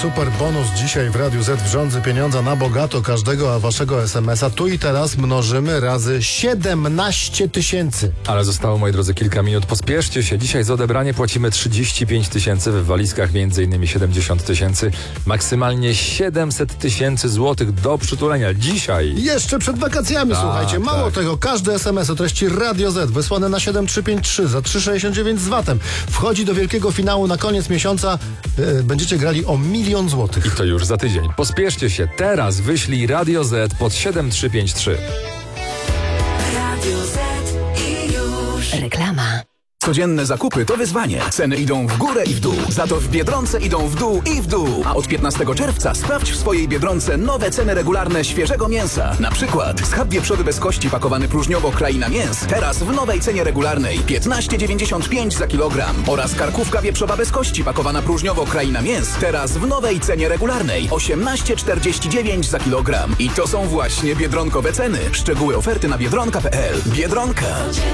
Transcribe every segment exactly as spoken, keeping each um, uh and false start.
super bonus dzisiaj w Radiu Z w rządzy pieniądza na bogato każdego, a waszego es em es a tu i teraz mnożymy razy siedemnaście tysięcy. Ale zostało, moi drodzy, kilka minut. Pospieszcie się. Dzisiaj za odebranie płacimy trzydzieści pięć tysięcy, w walizkach między innymi siedemdziesiąt tysięcy. Maksymalnie siedemset tysięcy złotych do przytulenia. Dzisiaj. Jeszcze przed wakacjami, tak, słuchajcie. Mało tak. tego, każdy es em es o treści Radio Z wysłany na siedem trzy pięć trzy za trzy sześćdziesiąt dziewięć z vatem wchodzi do wielkiego finału na koniec miesiąca. Yy, będziecie grali o milion złotych. I to już za tydzień. Pospieszcie się. Teraz wyślij Radio Z pod siedem trzy pięć trzy. Radio Z i już. Reklama. Codzienne zakupy to wyzwanie. Ceny idą w górę i w dół. Za to w Biedronce idą w dół i w dół. A od piętnastego czerwca sprawdź w swojej Biedronce nowe ceny regularne świeżego mięsa. Na przykład schab wieprzowany bez kości pakowany próżniowo Kraina Mięs. Teraz w nowej cenie regularnej piętnaście dziewięćdziesiąt pięć za kilogram. Oraz karkówka wieprzowa bez kości pakowana próżniowo Kraina Mięs. Teraz w nowej cenie regularnej osiemnaście czterdzieści dziewięć za kilogram. I to są właśnie biedronkowe ceny. Szczegóły oferty na biedronka kropka pe el. Biedronka.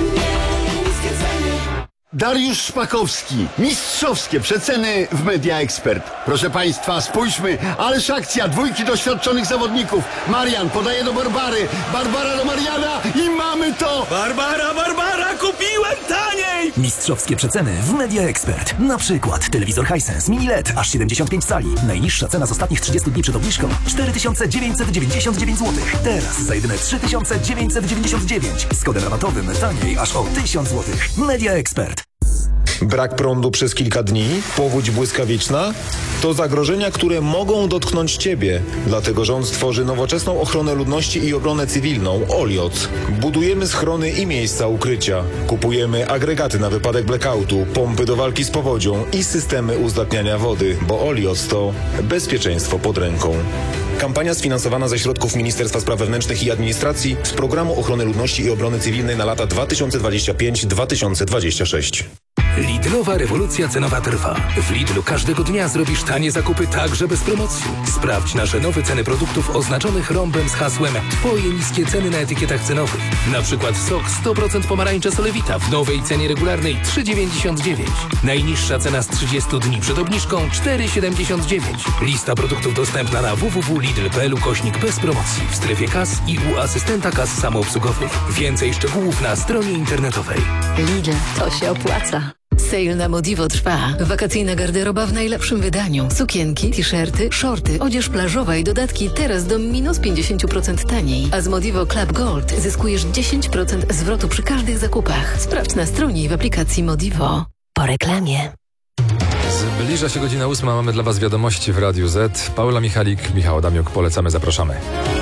Dariusz Szpakowski. Mistrzowskie przeceny w Media Expert. Proszę Państwa, spójrzmy, ależ akcja, dwójki doświadczonych zawodników. Marian podaje do Barbary, Barbara do Mariana i mamy to! Barbara, Barbara, kupiłem taniej! Mistrzowskie przeceny w Media Expert. Na przykład telewizor Hisense Mini L E D aż siedemdziesiąt pięć cali. Najniższa cena z ostatnich trzydziestu dni przed obniżką cztery tysiące dziewięćset dziewięćdziesiąt dziewięć złotych. Teraz za jedyne trzy tysiące dziewięćset dziewięćdziesiąt dziewięć. Z kodem rabatowym taniej aż o tysiąc złotych. Media Expert. Brak prądu przez kilka dni? Powódź błyskawiczna? To zagrożenia, które mogą dotknąć Ciebie. Dlatego rząd stworzy nowoczesną ochronę ludności i obronę cywilną Olioc. Budujemy schrony i miejsca ukrycia. Kupujemy agregaty na wypadek blackoutu, pompy do walki z powodzią i systemy uzdatniania wody, bo Olioc to bezpieczeństwo pod ręką. Kampania sfinansowana ze środków Ministerstwa Spraw Wewnętrznych i Administracji z Programu Ochrony Ludności i Obrony Cywilnej na lata dwa tysiące dwudziesty piąty do dwa tysiące dwudziestego szóstego. Lidlowa rewolucja cenowa trwa. W Lidlu każdego dnia zrobisz tanie zakupy także bez promocji. Sprawdź nasze nowe ceny produktów oznaczonych rąbem z hasłem Twoje niskie ceny na etykietach cenowych. Na przykład sok sto procent pomarańcza Solewita w nowej cenie regularnej trzy dziewięćdziesiąt dziewięć. Najniższa cena z trzydziestu dni przed obniżką cztery siedemdziesiąt dziewięć. Lista produktów dostępna na w w w kropka lidl kropka pe el ukośnik bez promocji w strefie kas i u asystenta kas samoobsługowych. Więcej szczegółów na stronie internetowej. Lidl, to się opłaca. Sale na Modivo trwa. Wakacyjna garderoba w najlepszym wydaniu. Sukienki, t-shirty, shorty, odzież plażowa i dodatki teraz do minus pięćdziesiąt procent taniej. A z Modivo Club Gold zyskujesz dziesięć procent zwrotu przy każdych zakupach. Sprawdź na stronie i w aplikacji Modivo. Po reklamie. Zbliża się godzina ósma, mamy dla Was wiadomości w Radiu Z. Paula Michalik, Michał Adamiuk, polecamy, zapraszamy.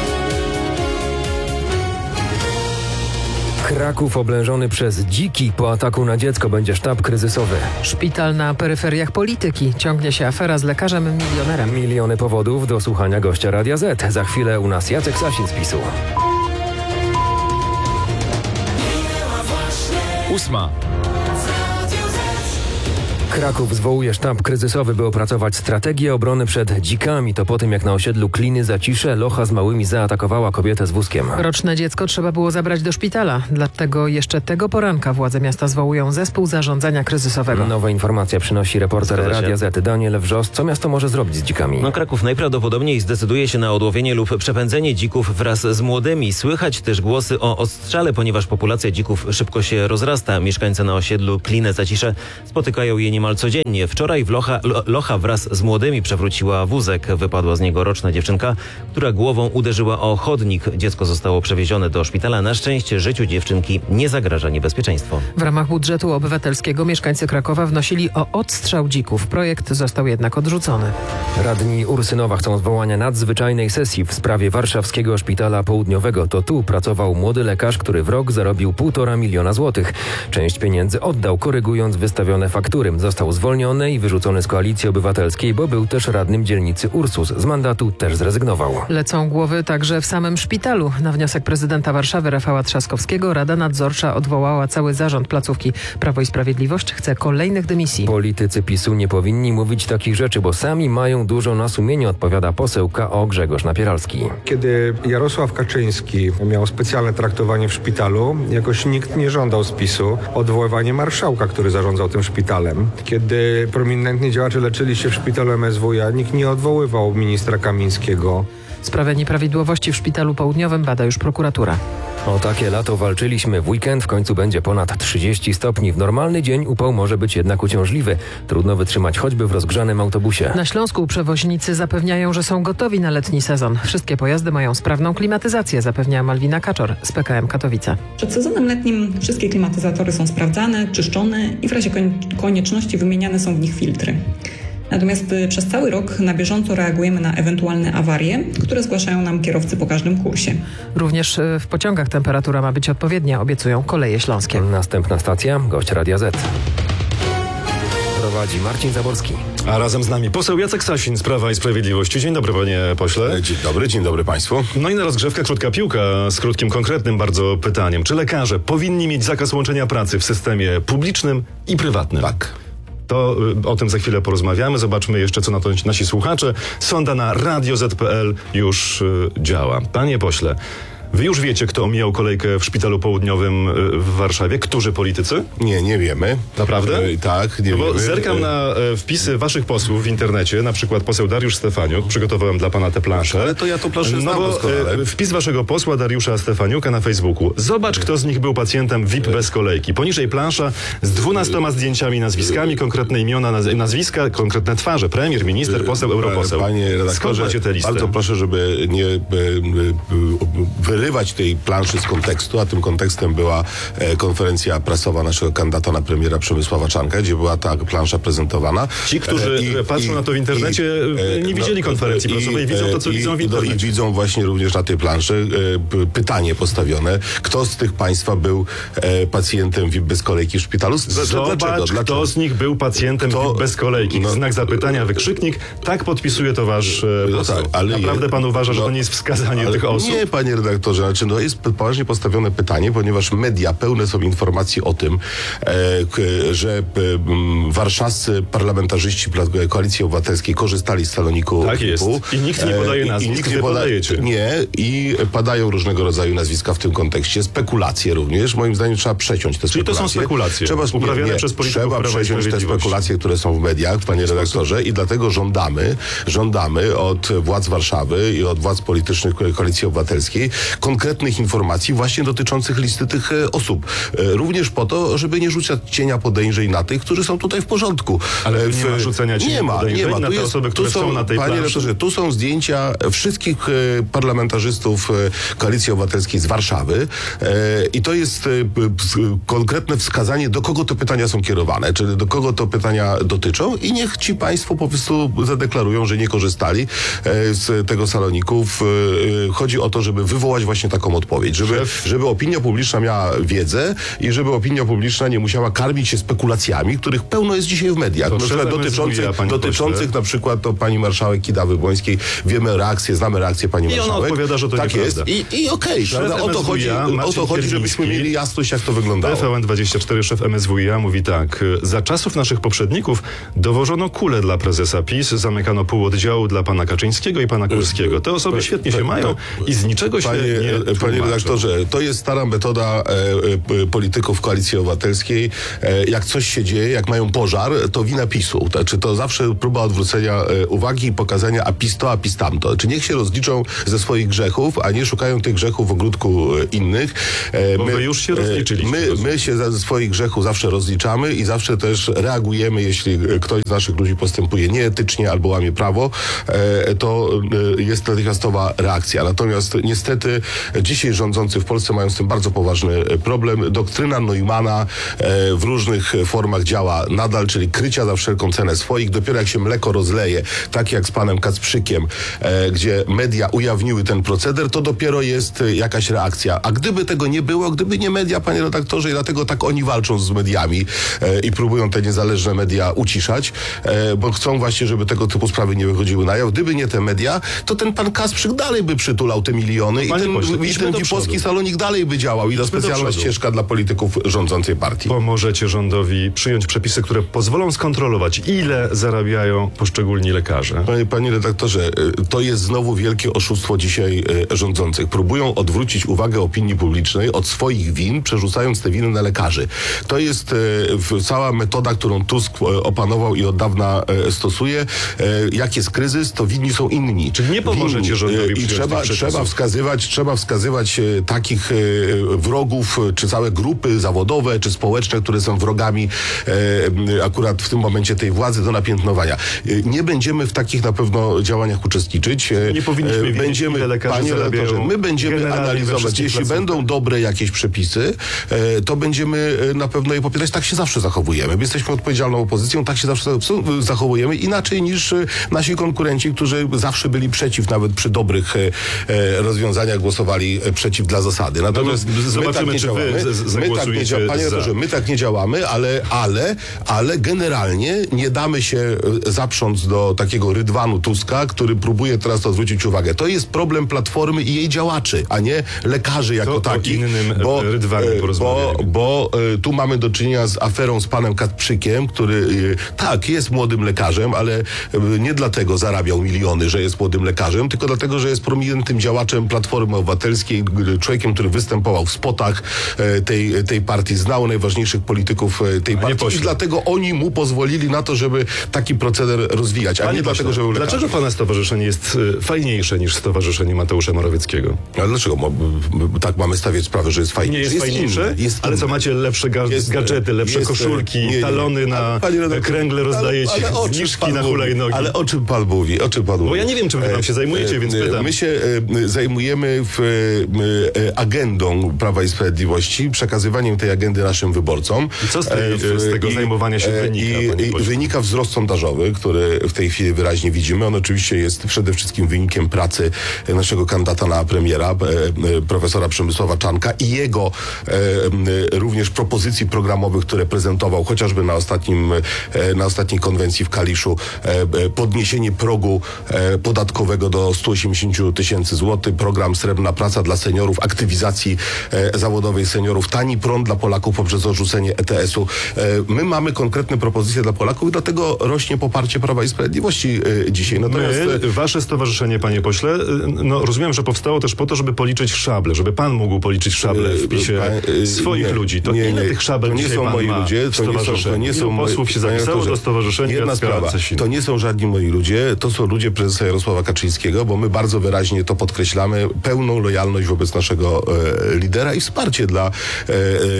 Kraków oblężony przez dziki. Po ataku na dziecko będzie sztab kryzysowy. Szpital na peryferiach polityki. Ciągnie się afera z lekarzem milionerem. Miliony powodów do słuchania gościa Radia Z. Za chwilę u nas Jacek Sasin z PiSu. Ósma. Kraków zwołuje sztab kryzysowy, by opracować strategię obrony przed dzikami. To po tym, jak na osiedlu Kliny Zacisze locha z małymi zaatakowała kobietę z wózkiem. Roczne dziecko trzeba było zabrać do szpitala. Dlatego jeszcze tego poranka władze miasta zwołują zespół zarządzania kryzysowego. Nowa informacja przynosi reporter Radia Z Daniel Wrzos. Co miasto może zrobić z dzikami? No, Kraków najprawdopodobniej zdecyduje się na odłowienie lub przepędzenie dzików wraz z młodymi. Słychać też głosy o ostrzale, ponieważ populacja dzików szybko się rozrasta. Mieszkańcy na osiedlu Klinę Zacisze spotykają je niemal codziennie. Wczoraj w locha, lo, locha wraz z młodymi przewróciła wózek. Wypadła z niego roczna dziewczynka, która głową uderzyła o chodnik. Dziecko zostało przewiezione do szpitala. Na szczęście życiu dziewczynki nie zagraża niebezpieczeństwo. W ramach budżetu obywatelskiego mieszkańcy Krakowa wnosili o odstrzał dzików. Projekt został jednak odrzucony. Radni Ursynowa chcą zwołania nadzwyczajnej sesji w sprawie warszawskiego szpitala południowego. To tu pracował młody lekarz, który w rok zarobił półtora miliona złotych. Część pieniędzy oddał, korygując wystawione faktury. Został zwolniony i wyrzucony z Koalicji Obywatelskiej, bo był też radnym dzielnicy Ursus. Z mandatu też zrezygnował. Lecą głowy także w samym szpitalu. Na wniosek prezydenta Warszawy Rafała Trzaskowskiego Rada Nadzorcza odwołała cały zarząd placówki. Prawo i Sprawiedliwość chce kolejnych dymisji. Politycy PiSu nie powinni mówić takich rzeczy, bo sami mają dużo na sumieniu, odpowiada poseł K O Grzegorz Napieralski. Kiedy Jarosław Kaczyński miał specjalne traktowanie w szpitalu, jakoś nikt nie żądał z PiSu odwoływania marszałka, który zarządzał tym szpitalem. Kiedy prominentni działacze leczyli się w szpitalu M S W iA, nikt nie odwoływał ministra Kamińskiego. Sprawę nieprawidłowości w szpitalu południowym bada już prokuratura. O takie lato walczyliśmy. W weekend w końcu będzie ponad trzydzieści stopni. W normalny dzień upał może być jednak uciążliwy. Trudno wytrzymać choćby w rozgrzanym autobusie. Na Śląsku przewoźnicy zapewniają, że są gotowi na letni sezon. Wszystkie pojazdy mają sprawną klimatyzację, zapewnia Malwina Kaczor z P K M Katowice. Przed sezonem letnim wszystkie klimatyzatory są sprawdzane, czyszczone i w razie konieczności wymieniane są w nich filtry. Natomiast przez cały rok na bieżąco reagujemy na ewentualne awarie, które zgłaszają nam kierowcy po każdym kursie. Również w pociągach temperatura ma być odpowiednia, obiecują Koleje Śląskie. Następna stacja, gość Radia Z. Prowadzi Marcin Zaborski. A razem z nami poseł Jacek Sasin z Prawa i Sprawiedliwości. Dzień dobry, panie pośle. Dzień dobry, dzień dobry państwu. No i na rozgrzewkę krótka piłka z krótkim, konkretnym bardzo pytaniem. Czy lekarze powinni mieć zakaz łączenia pracy w systemie publicznym i prywatnym? Tak. To y, o tym za chwilę porozmawiamy. Zobaczmy jeszcze, co na to nasi słuchacze. Sonda na radio zet kropka pe el już y, działa. Panie pośle, wy już wiecie, kto omijał kolejkę w szpitalu południowym y, w Warszawie? Którzy politycy? Nie, nie wiemy. Naprawdę? E, tak, nie no bo wiemy. Zerkam na e, wpisy waszych posłów w internecie, na przykład poseł Dariusz Stefaniuk. Przygotowałem dla pana tę planszę. Ale to ja to planszę no znam bo, doskonale. e, Wpis waszego posła Dariusza Stefaniuka na Facebooku. Zobacz, kto z nich był pacjentem V I P bez kolejki. Poniżej plansza z dwunastoma zdjęciami, nazwiskami, konkretne imiona, naz- nazwiska, konkretne twarze. Premier, minister, poseł, europoseł. Panie redaktorze, skąd macie tę listę? bardzo proszę, żeby nie e, e, wyrywać tej planszy z kontekstu, a tym kontekstem była e, konferencja prasowa naszego kandydata na premiera Przemysława Czarnka, gdzie była ta plansza prezentowana. Ci, którzy E, i, patrzą i, na to w internecie, i, nie widzieli konferencji i, prasowej, widzą to, co i, widzą w i, internecie. I widzą właśnie również na tej planszy e, pytanie postawione, kto z tych państwa był e, pacjentem V I P bez kolejki w szpitalu? Zobacz, Dlaczego? kto Dlaczego? z nich był pacjentem Kto- V I P bez kolejki. no- Znak zapytania, wykrzyknik. Tak podpisuje to wasz e, No poseł. tak, ale Naprawdę je- pan uważa, że no, to nie jest wskazanie ale tych osób? Nie, panie redaktorze, znaczy no jest poważnie postawione pytanie, ponieważ media pełne są informacji o tym, e, k, że e, m, warszawscy parlamentarzyści Pla- Koalicji Obywatelskiej korzystali z saloniku Tak jest. V I P. I nikt nie podaje E, i- nazwisk, i nikt wy nie poda- podajecie. Nie, i padają różnego rodzaju nazwiska w tym kontekście, spekulacje również. Moim zdaniem trzeba przeciąć te Czyli to spekulacje. są spekulacje Trzeba, uprawiane nie, nie, przez polityków Trzeba Prawa i przeciąć te Sprawiedliwości. spekulacje, które są w mediach, panie redaktorze, i dlatego żądamy, żądamy od władz Warszawy i od władz politycznych Koalicji Obywatelskiej konkretnych informacji właśnie dotyczących listy tych e, osób. E, również po to, żeby nie rzucać cienia podejrzeń na tych, którzy są tutaj w porządku. Ale E, nie ma rzucenia cienia nie ma, podejrzeń nie ma. na Tu te jest- osoby, które tu są na tej panie planszy? redaktorze, tu są zdjęcia wszystkich e, parlamentarzystów e, Koalicji Obywatelskiej z Warszawy e, i to jest e, p- p- konkretne wskazanie, do kogo te pytania są kierowane, czyli do kogo to pytania dotyczą i niech ci państwo po prostu zadeklarują, że nie korzystali e, z tego saloniku. W, e, chodzi o to, żeby wywołać właśnie taką odpowiedź, żeby, żeby opinia publiczna miała wiedzę i żeby opinia publiczna nie musiała karmić się spekulacjami, których pełno jest dzisiaj w mediach. To Na przykład szef M S W iA, dotyczących, panie dotyczących pośle. na przykład to pani marszałek Kidawy-Błońskiej. Wiemy reakcję, znamy reakcję pani I ona marszałek. odpowiada, że to tak nieprawda. jest. I, i okej, Szef prawda? O to chodzi, M S W iA, o to chodzi, żebyśmy Kierwiński, mieli jasność, jak to wyglądało. T V N dwadzieścia cztery, szef M S W iA mówi tak. Za czasów naszych poprzedników dowożono kule dla prezesa PiS, zamykano pół oddziału dla pana Kaczyńskiego i pana Kurskiego. Te osoby świetnie się mają i z niczego się Panie, nie panie tłumaczą. redaktorze, to jest stara metoda e, e, polityków Koalicji Obywatelskiej. E, jak coś się dzieje, jak mają pożar, to wina PiSu. Znaczy, to zawsze próba odwrócenia e, uwagi i pokazania a PiS to, a PiS tamto. Czy niech się rozliczą ze swoich grzechów, a nie szukają tych grzechów w ogródku e, innych. E, Bo wy już się rozliczyliście, My, rozumiem. my się ze ze swoich grzechów zawsze rozliczamy i zawsze też reagujemy, jeśli e, ktoś z naszych ludzi postępuje nieetycznie albo łamie prawo, e, to e, jest natychmiastowa reakcja. Natomiast niestety dzisiaj rządzący w Polsce mają z tym bardzo poważny e, problem. Doktryna Neumana e, w różnych formach działa nadal, czyli krycia za wszelką cenę swoich. Dopiero jak się mleko rozleje, tak jak z panem Kacprzykiem, e, gdzie media ujawniły ten proceder, to dopiero jest e, jakaś reakcja. A gdyby tego nie było, gdyby nie media, panie redaktorze, i dlatego tak oni walczą z mediami e, i próbują te niezależne media uciszać, e, bo chcą właśnie, żeby tego typu sprawy nie wychodziły na jaw. Gdyby nie te media, to ten pan Kasprzyk dalej by przytulał te miliony i Panie ten Panie pośle, i idźmy ten do Wipowski przodu. salonik dalej by działał i ta Idźmy do specjalna przodu. ścieżka dla polityków rządzącej partii. Pomożecie rządowi przyjąć przepisy, które pozwolą skontrolować, ile zarabiają poszczególni lekarze. Panie, panie redaktorze, y, to jest znowu wielkie oszustwo dzisiaj y, rządzących. Próbują odwrócić uwagę opinii publicznej od swoich win, przerzucając te winy na lekarzy. To jest y, w, cała metoda, którą Tusk y, opanował i od dawna y, stosuje. Y, jak jest kryzys, to winni są inni. Czyli nie pomożecie Winni. rządowi Y, I przyjąć trzeba, tych przepisów. trzeba wskazywać, trzeba wskazywać y, takich y, wrogów, y, czy całe grupy zawodowe, czy społeczne, które są wrogami y, y, akurat w tym momencie tej władzy do napiętnowania. Y, nie będziemy w takich na pewno działaniach uczestniczyć. Y, Nie powinniśmy y, wiedzieć, będziemy, ile lekarzy panie zarabiają redaktorze, my będziemy generalnie we analizować. wszystkich Jeśli placówkach. będą dobre jakieś przepisy, y, to będziemy y, na pewno je popierać. Tak się zawsze zachowujemy. My jesteśmy odpowiedzialną opozycją, tak się zawsze zachowujemy. Inaczej niż y, nasi konkurenci, którzy zawsze byli przeciw, nawet przy dobrych y, y, rozwiązaniach głosowali y, przeciw dla zasady. Natomiast No, my zobaczymy, tak nie czy wy działamy. z- z- My tak nie zagłosujecie działamy. Panie za. redaktorze, my tak nie działamy, ale, ale, ale generalnie nie damy się y, zaprząc do takiego rydwanu Tuska, który próbuje teraz odwrócić uwagę. To jest problem Platformy i jej działaczy, a nie lekarzy jako To o takich. innym, bo, e, rydwanie e, porozmawiajmy. bo, bo e, tu mamy do czynienia z aferą z panem Katprzykiem, który e, tak, jest młodym lekarzem, ale e, nie dlatego zarabiał miliony, że jest młodym lekarzem, tylko dlatego, że jest prominentnym działaczem Platformy Obywatelskiej, g- człowiekiem, który występował w spotach e, tej, tej partii, znał najważniejszych polityków e, tej partii i dlatego oni mu pozwolili na to, żeby taki proceder rozwijać, a Panie nie pośle, dlatego, że był lekarzem. dlaczego pana stowarzyszenie jest y, fajniejsze niż stowarzyszenie Mateusza Morawieckiego? Ale dlaczego? Mo- b- tak mamy stawiać sprawę, że jest fajniejsze. Nie jest, fajniejsze? inny, jest ale co, inny. macie lepsze ga- Jest, gadżety, lepsze jest, koszulki, nie, nie. talony na Ale, panie redaktorze, kręgle rozdajecie, ale, ale o czym zniżki pan na mówi? hulajnogi. Ale o czym pan mówi? O czym pan mówi? Bo ja nie wiem, czym wy tam się zajmujecie, więc pytam. My się e, zajmujemy w, e, agendą Prawa i Sprawiedliwości, przekazywaniem tej agendy naszym wyborcom. I co z, tej, E, w- z tego i- zajmowania się e, wynika, I, panie i pośle? wynika wzrost sondażowy, który w tej chwili wyraźnie widzimy. On oczywiście jest przede wszystkim wynikiem pracy naszego kandydata na premiera, e, e, profesora Przemysława Czanka i jego e, e, również propozycji programowych, które prezentował chociażby na ostatnim, e, na ostatniej konwencji w Kaliszu, e, e, podniesienie progu e, podatkowego do stu osiemdziesięciu tysięcy złotych, program Srebrna Praca dla seniorów, aktywizacji e, zawodowej seniorów, tani prąd dla Polaków poprzez odrzucenie E T S-u. E, my mamy konkretne propozycje dla Polaków i dlatego rośnie poparcie Prawa i Sprawiedliwości e, dzisiaj. Natomiast My, wasze stowarzyszenie, panie pośle, y, no rozumiem, że powstało też po to, żeby policzyć szable, żeby pan mógł policzyć szable w PiSie e, swoich nie, ludzi. To nie, ile nie, tych szabel to nie dzisiaj są pan moi ma ludzie, w to nie są, to stowarzyszeniu? nie są Ilu moi, posłów się panie zapisało redaktorze, do stowarzyszenia jedna Jacka sprawa, Cesina? to nie są żadni moi ludzie, to są ludzie prezesa Jarosława Kaczyńskiego, bo my bardzo wyraźnie to podkreślamy, pełną lojalność wobec naszego e, lidera i wsparcie dla e,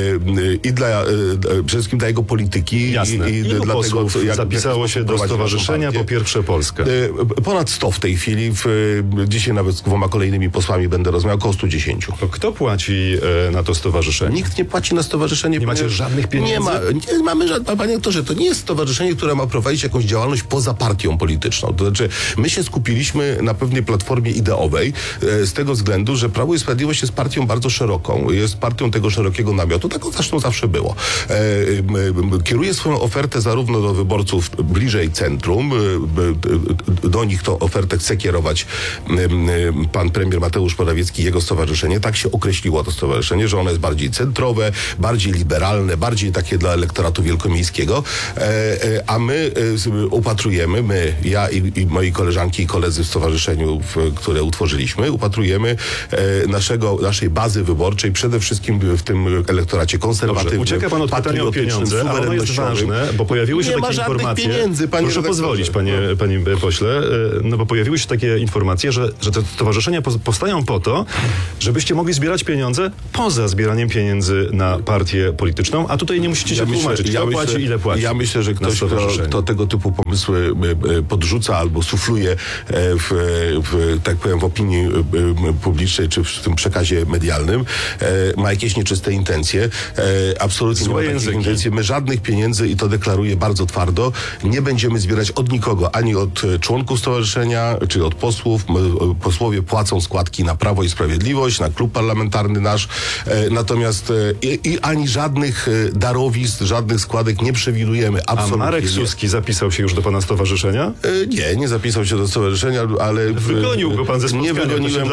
e, i dla e, przede wszystkim dla jego polityki. Jasne. I, i Ilu dla posłów tego, jak, zapisało jak się do prowadzi naszą stowarzyszenia partię. po Pierwsze Polskę? E, Ponad sto w tej chwili. W, e, dzisiaj nawet z dwoma kolejnymi posłami będę rozmawiał, około stu dziesięciu. To kto płaci e, na to stowarzyszenie? Nikt nie płaci na stowarzyszenie. Nie macie ponieważ- żadnych pieniędzy? Nie, ma, nie mamy żadnych. Panie doktorze, to nie jest stowarzyszenie, które ma prowadzić jakąś działalność poza partią polityczną. To znaczy, my się skupiliśmy na pewnej platformie ideowej e, z tego względu, że Prawo i Sprawiedliwość jest partią bardzo szeroką. Jest partią tego szerokiego namiotu. Tak zresztą zawsze było. E, m, m, kieruje swoją ofertę zarówno do wyborców bliżej centrum. e, b- Do nich tą ofertę chce kierować m, m, pan premier Mateusz Morawiecki i jego stowarzyszenie. Tak się określiło to stowarzyszenie, że ono jest bardziej centrowe, bardziej liberalne, bardziej takie dla elektoratu wielkomiejskiego. E, e, a my e, z- upatrujemy, my, ja i, i moi koleżanki i koledzy w stowarzyszeniu, w, które utworzyliśmy, upatrujemy e, naszego, naszej bazy wyborczej przede wszystkim w tym elektoracie konserwatywnym. Dobrze, ucieka pan od pytania o patriotycznym, pieniądze, ale ono jest suwerennościowym. ważne, bo pojawiły się Nie takie ma żadnych informacje. pieniędzy, panie Proszę redaktorze. pozwolić, panie, panie pośle, e, no bo pojawiły się takie informacje, że, że te stowarzyszenia pos- powstają po to, żebyście mogli zbierać pieniądze poza zbieraniem pieniędzy na partię polityczą, a tutaj nie musicie się tłumaczyć, kto płaci, ile płaci. Ja myślę, że na ktoś, kto, stowarzyszenie. kto tego typu pomysły e, e, podrzuca albo sufluje e, w, w, tak powiem, w opinii e, e, publicznej czy w tym przekazie medialnym, e, ma jakieś nieczyste intencje. E, absolutnie Złe nie ma takich języki. intencji. My żadnych pieniędzy, i to deklaruję bardzo twardo, nie będziemy zbierać od nikogo, ani od e, członków stowarzyszenia, czy od posłów. My, e, posłowie płacą składki na Prawo i Sprawiedliwość, na klub parlamentarny nasz, e, natomiast e, i, i ani żadnych e, darowizn, żadnych składek nie przewidujemy. A Absolutnie Marek nie. Suski zapisał się już do pana stowarzyszenia? E, Nie, nie zapisał się do stowarzyszenia, ale... w- Wygonił go pan ze Nie spotkania, to się wygoniłem go. dlatego nie Panie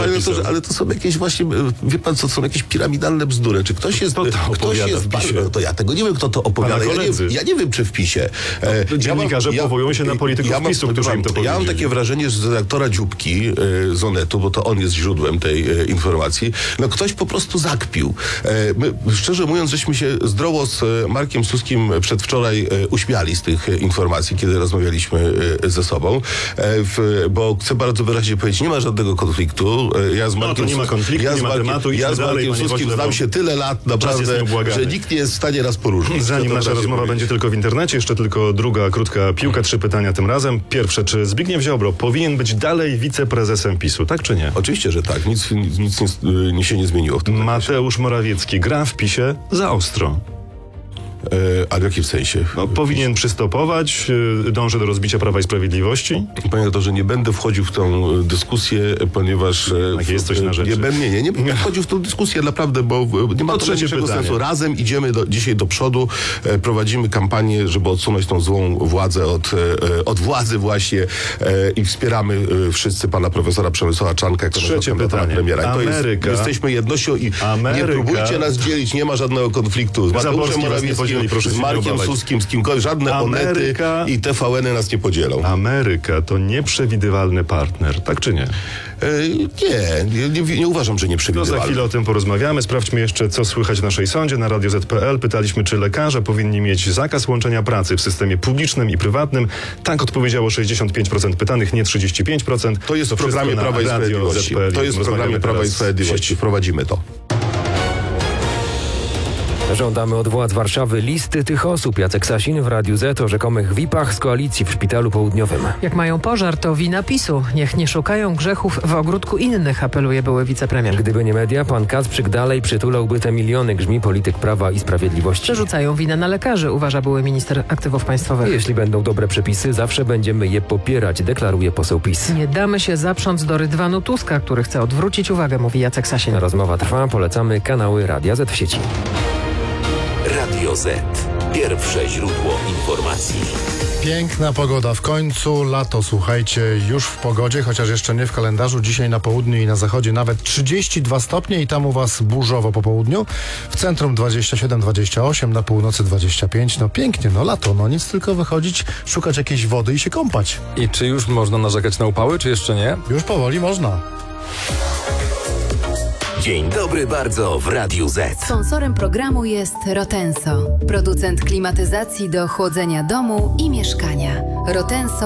panie zapisem. doktorze, ale to są jakieś właśnie, wie pan co, to są jakieś piramidalne bzdury. Czy ktoś jest, Kto to ktoś opowiada jest w PiSie? bardzo, to ja tego nie wiem, kto to opowiada. Ja nie, koledzy. ja nie wiem, czy w PiSie. E, No, dziennikarze ja mam- powołują się na polityków ja mam- PiSu, którzy im to Ja mam powiedzieli. takie wrażenie, że z redaktora Dzióbki e, z Onetu, bo to on jest źródłem tej e, informacji, no ktoś po prostu zakpił. E, my, szczerze mówiąc, żeśmy się zdrowo z e, Markiem Suskim przedwczoraj e, uśmiali z tych e, informacji, kiedy rozmawialiśmy e, ze sobą, e, w, bo chcę bardzo wyraźnie powiedzieć, nie ma żadnego konfliktu. E, ja z No, Markiem to nie ma Sus- konfliktu, ja z nie ma Markiem, tematu, idźmy ja z dalej, Markiem panie Suskim pośle, znam bo się tyle lat, czas jest naprawdę, nieubłagany. że nikt nie jest w stanie raz poróżnić. Zanim Chcę to nasza wyraźnie rozmowa powiedzieć. będzie tylko w internecie, jeszcze tylko druga krótka piłka, trzy pytania tym razem. Pierwsze, czy Zbigniew Ziobro powinien być dalej wiceprezesem PiSu, tak czy nie? Oczywiście, że tak. Nic, nic, nic nie, nie się nie zmieniło w tym. Mateusz Morawiecki gra w PiSie za ostro. E, a w jakim sensie? No, powinien przystopować, y, dąży do rozbicia Prawa i Sprawiedliwości. Panie doktorze, nie będę wchodził w tą e, dyskusję, ponieważ... e, Tak, jest coś na rzeczy. Nie, będę, nie, nie, nie będę wchodził w tą dyskusję naprawdę, bo e, nie ma To to trzecie najmniejszego pytanie. sensu. Razem idziemy do, dzisiaj do przodu, e, prowadzimy kampanię, żeby odsunąć tą złą władzę od, e, od władzy właśnie e, i wspieramy e, wszyscy pana profesora Przemysława Czarnka jako Trzecie naszego kandydata na pytanie. premiera. I to jest, Ameryka- jesteśmy jednością i Ameryka- nie próbujcie nas dzielić, nie ma żadnego konfliktu. Z Zaborski Mateuszem was nie Morawieckim, podzieli, proszę z się nie Markiem obawiać. Suskim, z kimkolwiek, żadne Ameryka- Onety i T V N-y nas nie podzielą. Ameryka to nieprzewidywalny partner, tak czy nie? E, nie, nie, nie, nie uważam, że To za nieprzewidywalny. chwilę o tym porozmawiamy. Sprawdźmy jeszcze, co słychać w naszej sądzie na radio zet kropka pe el. Pytaliśmy, czy lekarze powinni mieć zakaz łączenia pracy w systemie publicznym i prywatnym. Tak odpowiedziało sześćdziesiąt pięć procent pytanych, nie trzydzieści pięć procent. To jest w programie wszystko na Prawa i radio Sprawiedliwości. zet kropka pe el. To jest w programie Rozmawiamy Prawa i teraz w Sprawiedliwości. sieci. Wprowadzimy to. Żądamy od władz Warszawy listy tych osób. Jacek Sasin w Radiu Z o rzekomych V I P-ach z koalicji w Szpitalu Południowym. Jak mają pożar, to wina PiSu. Niech nie szukają grzechów w ogródku innych, apeluje były wicepremier. Gdyby nie media, pan Kacprzyk dalej przytulałby te miliony, grzmi polityk Prawa i Sprawiedliwości. Przerzucają winę na lekarzy, uważa były minister aktywów państwowych. Jeśli będą dobre przepisy, zawsze będziemy je popierać, deklaruje poseł PiS. Nie damy się zaprząc do rydwanu Tuska, który chce odwrócić uwagę, mówi Jacek Sasin. Rozmowa trwa, polecamy kanały Radia Z w sieci. Radio Z. Pierwsze źródło informacji. Piękna pogoda w końcu, lato, słuchajcie, już w pogodzie, chociaż jeszcze nie w kalendarzu. Dzisiaj na południu i na zachodzie nawet trzydzieści dwa stopnie i tam u was burzowo po południu. W centrum dwadzieścia siedem dwadzieścia osiem, na północy dwadzieścia pięć. No pięknie, no lato, no nic, tylko wychodzić, szukać jakiejś wody i się kąpać. I czy już można narzekać na upały, czy jeszcze nie? Już powoli można. Dzień dobry bardzo w Radiu Z. Sponsorem programu jest Rotenso, producent klimatyzacji do chłodzenia domu i mieszkania. Rotenso